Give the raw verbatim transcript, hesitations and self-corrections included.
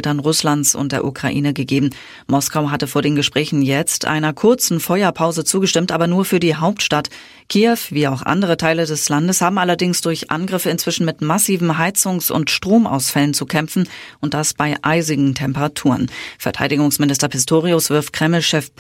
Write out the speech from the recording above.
Vertretern Russlands und der Ukraine gegeben. Moskau hatte vor den Gesprächen jetzt einer kurzen Feuerpause zugestimmt, aber nur für die Hauptstadt. Kiew, wie auch andere Teile des Landes, haben allerdings durch Angriffe inzwischen mit massiven Heizungs- und Stromausfällen zu kämpfen und das bei eisigen Temperaturen. Verteidigungsminister Pistorius wirft Kreml-Chef